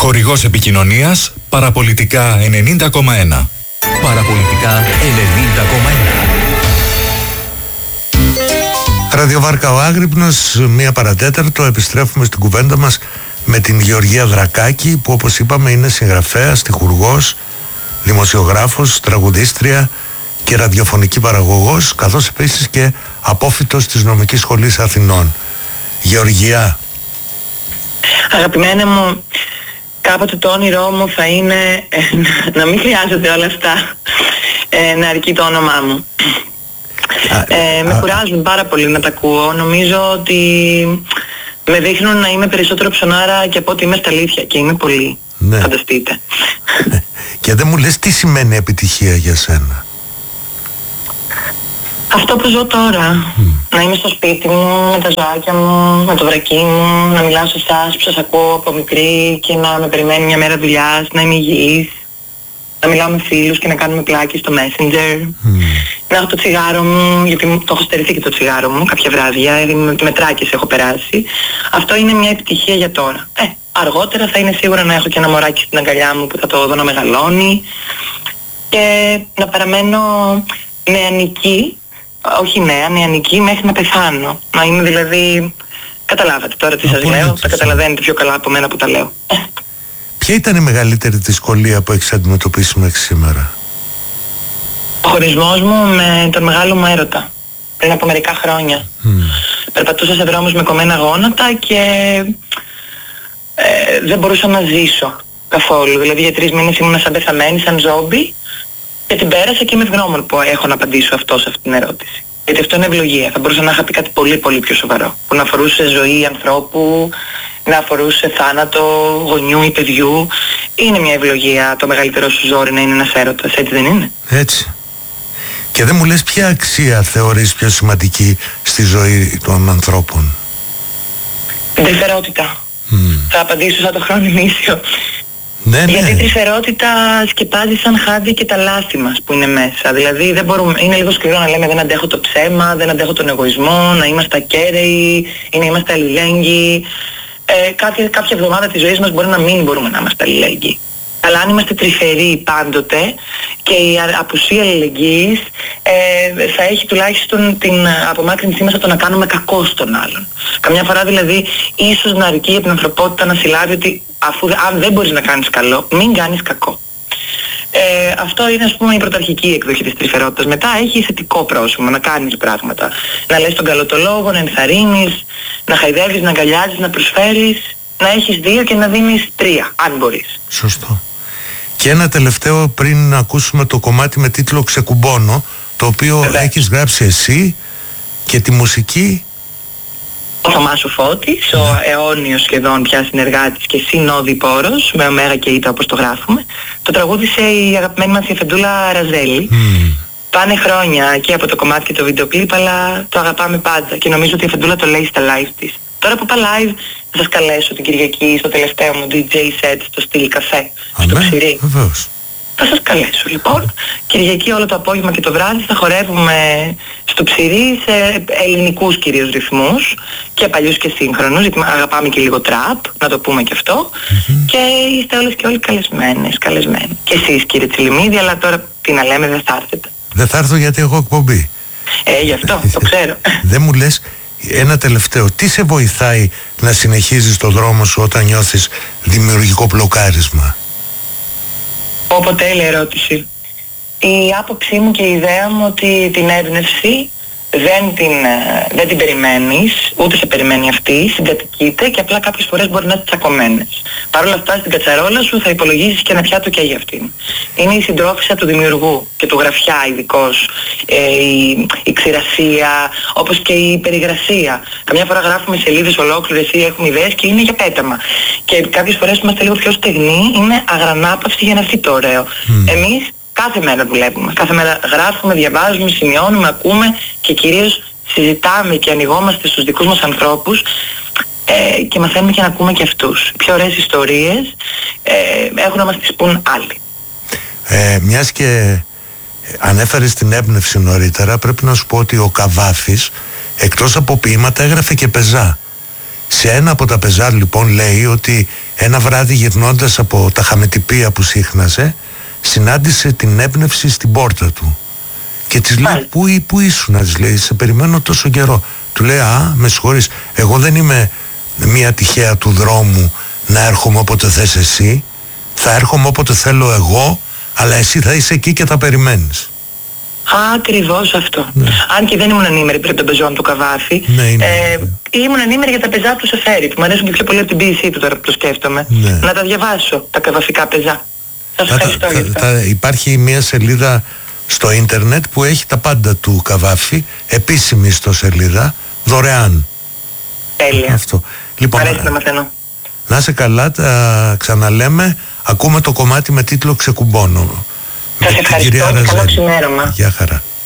Χορηγός επικοινωνίας Παραπολιτικά 90,1. Παραπολιτικά 90,1. Ραδιοβάρκα ο Άγρυπνος, 1 παρατέταρτο. Επιστρέφουμε στην κουβέντα μας με την Γεωργία Δρακάκη, που όπως είπαμε είναι συγγραφέας, στιχουργός, δημοσιογράφος, τραγουδίστρια και ραδιοφωνική παραγωγός, καθώς επίσης και απόφοιτος της Νομικής Σχολής Αθηνών. Γεωργία. Αγαπημένα μου, κάποτε το όνειρό μου θα είναι να μην χρειάζεται όλα αυτά, να αρκεί το όνομά μου. Με κουράζουν πάρα πολύ να τα ακούω. Νομίζω ότι με δείχνουν να είμαι περισσότερο ψωνάρα και από ότι είμαι στα αλήθεια, και είμαι πολύ. Ναι. Φανταστείτε. Και δεν μου λες τι σημαίνει επιτυχία για σένα? Αυτό που ζω τώρα, να είμαι στο σπίτι μου, με τα ζωάκια μου, με το βρακί μου, να μιλάω σε εσάς που σας ακούω από μικρή και να με περιμένει μια μέρα δουλειάς, να είμαι υγιής, να μιλάω με φίλους και να κάνουμε πλάκες στο Messenger, να έχω το τσιγάρο μου, γιατί το έχω στερηθεί και το τσιγάρο μου κάποια βράδια, με τράκες έχω περάσει. Αυτό είναι μια επιτυχία για τώρα. Αργότερα θα είναι σίγουρα να έχω και ένα μωράκι στην αγκαλιά μου που θα το δω να μεγαλώνει και να παραμένω νεανική, όχι νέα, νεανική μέχρι να πεθάνω. Να είμαι δηλαδή, καταλάβατε τώρα τι σας λέω, τα καταλαβαίνετε πιο καλά από μένα που τα λέω. Ποια ήταν η μεγαλύτερη δυσκολία που έχεις αντιμετωπίσει μέχρι σήμερα? Ο χωρισμός μου με τον μεγάλο μου έρωτα, πριν από μερικά χρόνια. Περπατούσα σε δρόμους με κομμένα γόνατα και δεν μπορούσα να ζήσω καθόλου. Δηλαδή για 3 μήνες ήμουν σαν πεθαμένη, σαν ζόμπι, και την πέρασα και είμαι ευγνώμων που έχω να απαντήσω αυτό σε αυτή την ερώτηση. Γιατί αυτό είναι ευλογία. Θα μπορούσα να είχα πει κάτι πολύ πολύ πιο σοβαρό, που να αφορούσε ζωή ανθρώπου, να αφορούσε θάνατο γονιού ή παιδιού. Είναι μια ευλογία το μεγαλύτερο σου ζόρι να είναι ένας έρωτας, έτσι δεν είναι? Έτσι. Και δεν μου λες ποια αξία θεωρείς πιο σημαντική στη ζωή των ανθρώπων? Την τρυφερότητα. Θα απαντήσω σαν το χρόνιμήσιο. Ναι. Γιατί η τρυφερότητα σκεπάζει σαν χάδι και τα λάθη μας που είναι μέσα. Δηλαδή δεν μπορούμε, είναι λίγο σκληρό να λέμε δεν αντέχω το ψέμα, δεν αντέχω τον εγωισμό, να είμαστε ακέραιοι ή να είμαστε αλληλέγγυοι. Κάποια εβδομάδα της ζωής μας μπορεί να μην μπορούμε να είμαστε αλληλέγγυοι. Αλλά αν είμαστε τρυφεροί πάντοτε και η απουσία αλληλεγγύης θα έχει τουλάχιστον την απομάκρυνσή μας από το να κάνουμε κακό στον άλλον. Καμιά φορά δηλαδή ίσως να αρκεί για την ανθρωπότητα να συλλάβει ότι αν δεν μπορείς να κάνεις καλό, μην κάνεις κακό. Αυτό είναι, ας πούμε, η πρωταρχική εκδοχή της τρυφερότητας. Μετά έχει θετικό πρόσημο, να κάνεις πράγματα. Να λες τον καλό το λόγο, να ενθαρρύνεις, να χαϊδεύεις, να αγκαλιάζεις, να προσφέρεις, να έχεις 2 και να δίνεις 3, αν μπορείς. Σωστό. Και ένα τελευταίο πριν να ακούσουμε το κομμάτι με τίτλο «Ξεκουμπώνω», το οποίο έχεις γράψει εσύ, και τη μουσική ο Θωμάς ο Φώτης, ο αιώνιος σχεδόν πια συνεργάτης και συνόδη πόρος, με ωμέγα και ήτα όπως το γράφουμε. Το τραγούδισε η αγαπημένη μας η Αφεντούλα Ραζέλη. Πάνε χρόνια και από το κομμάτι και το βίντεο κλιπ, αλλά το αγαπάμε πάντα και νομίζω ότι η Αφεντούλα το λέει στα live της. Τώρα που πάω live θα σας καλέσω την Κυριακή στο τελευταίο μου DJ set στο Στυλ Καφέ, στο Ψηρή. Βεβαίως. Θα σας καλέσω λοιπόν. Κυριακή όλο το απόγευμα και το βράδυ θα χορεύουμε στο Ψηρή σε ελληνικούς κυρίως ρυθμούς και παλιούς και σύγχρονους, γιατί αγαπάμε και λίγο τραπ, να το πούμε και αυτό. Και είστε όλες και όλοι καλεσμένοι. Και εσείς κύριε Τσιλιμίδη, αλλά τώρα τι να λέμε, δεν θα έρθετε. Δεν θα έρθω γιατί έχω εκπομπή. Γι' αυτό το ξέρω. Δεν μου λες ένα τελευταίο, τι σε βοηθάει να συνεχίζεις το δρόμο σου όταν νιώθεις δημιουργικό μπλοκάρισμα? Όποτε τέλεια ερώτηση. Η άποψή μου και η ιδέα μου ότι την έμπνευση δεν την περιμένεις, ούτε σε περιμένει αυτή, συγκατοικείται και απλά κάποιες φορές μπορεί να είσαι τσακωμένες. Παρ' όλα αυτά στην κατσαρόλα σου θα υπολογίσεις και ένα πιάτο και για αυτήν. Είναι η συντρόφισσα του δημιουργού και του γραφιά ειδικώς, η ξηρασία, όπως και η περιγρασία. Καμιά φορά γράφουμε σελίδες ολόκληρες ή έχουμε ιδέες και είναι για πέταμα. Και κάποιες φορές που είμαστε λίγο πιο στεγνοί είναι αγρανάπαυση για να έρθει το ωραίο. Εμείς κάθε μέρα δουλεύουμε, κάθε μέρα γράφουμε, διαβάζουμε, σημειώνουμε, ακούμε και κυρίως συζητάμε και ανοιγόμαστε στους δικούς μας ανθρώπους και μαθαίνουμε και να ακούμε και αυτούς. Πιο ωραίες ιστορίες έχουν να μας τις πούν άλλοι. Μιας και ανέφερες την έμπνευση νωρίτερα, πρέπει να σου πω ότι ο Καβάφης εκτός από ποίηματα έγραφε και πεζά. Σε ένα από τα πεζάρ λοιπόν λέει ότι ένα βράδυ γυρνώντας από τα χαμετυπία που σύχναζε, συνάντησε την έμπνευση στην πόρτα του και της λέει πού ήσουν, της λέει, σε περιμένω τόσο καιρό. Του λέει με συγχωρείς, εγώ δεν είμαι μια τυχαία του δρόμου να έρχομαι όποτε θες εσύ, θα έρχομαι όποτε θέλω εγώ, αλλά εσύ θα είσαι εκεί και θα περιμένεις. Ακριβώς αυτό. Ναι. Αν και δεν ήμουν ενήμερη πριν τον πεζόν του Καβάφη, ήμουν ενήμερη για τα πεζά του Σεφέρη, που μου αρέσουν και πιο πολύ από την ποίησή του τώρα που το σκέφτομαι. Ναι. Να τα διαβάσω, τα καβαφικά πεζά. Σας ευχαριστώ για αυτό. Υπάρχει μια σελίδα στο ίντερνετ που έχει τα πάντα του Καβάφη, επίσημη ιστοσελίδα, δωρεάν. Τέλεια. Αυτό. Λοιπόν, αρέσει να μαθαίνω. να είσαι καλά, τα ξαναλέμε. Ακούμε το κομμάτι με τίτλο «Ξεκουμπώνω». Σας ευχαριστώ και καλό ξημέρωμα. Γεια χαρά.